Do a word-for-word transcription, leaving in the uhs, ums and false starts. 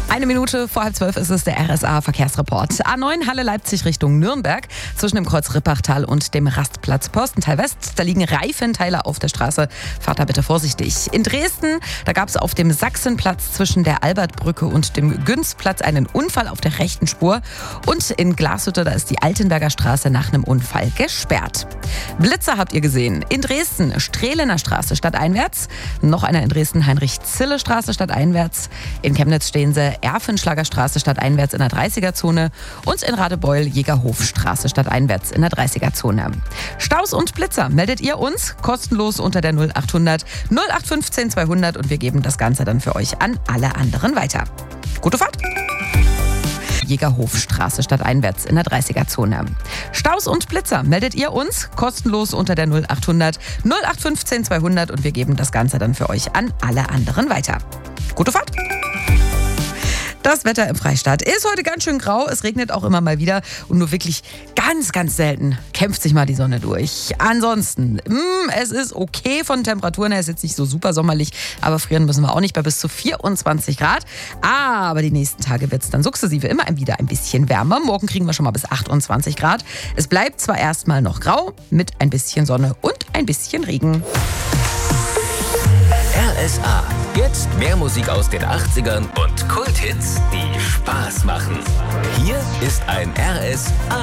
Eine Minute vor halb zwölf ist es der R S A-Verkehrsreport. A neun Halle Leipzig Richtung Nürnberg zwischen dem Kreuz Rippachtal und dem Rastplatz Porstental West. Da liegen Reifenteile auf der Straße. Fahrt da bitte vorsichtig. In Dresden, da gab es auf dem Sachsenplatz zwischen der Albertbrücke und dem Günzplatz einen Unfall auf der rechten Spur. Und in Glashütte, da ist die Altenberger Straße nach einem Unfall gesperrt. Blitzer habt ihr gesehen. In Dresden, Strehlener Straße stadteinwärts. Noch einer in Dresden, Heinrich-Zille-Straße stadteinwärts. In Chemnitz stehen sie Erfenschlagerstraße stadteinwärts in der dreißiger-Zone und in Radebeul Jägerhofstraße stadteinwärts in der dreißiger-Zone. Staus und Blitzer meldet ihr uns kostenlos unter der null achthundert null acht fünfzehn zweihundert und wir geben das Ganze dann für euch an alle anderen weiter. Gute Fahrt! Jägerhofstraße stadteinwärts in der dreißiger-Zone. Staus und Blitzer meldet ihr uns kostenlos unter der null achthundert null acht fünfzehn zweihundert und wir geben das Ganze dann für euch an alle anderen weiter. Gute Fahrt! Das Wetter im Freistaat ist heute ganz schön grau. Es regnet auch immer mal wieder und nur wirklich ganz, ganz selten kämpft sich mal die Sonne durch. Ansonsten, mh, es ist okay von Temperaturen her. Es ist jetzt nicht so super sommerlich, aber frieren müssen wir auch nicht bei bis zu vierundzwanzig Grad. Aber die nächsten Tage wird es dann sukzessive immer wieder ein bisschen wärmer. Morgen kriegen wir schon mal bis achtundzwanzig Grad. Es bleibt zwar erstmal noch grau mit ein bisschen Sonne und ein bisschen Regen. R S A. Jetzt mehr Musik aus den achtzigern und Kulthits, die Spaß machen. Hier ist ein R S A.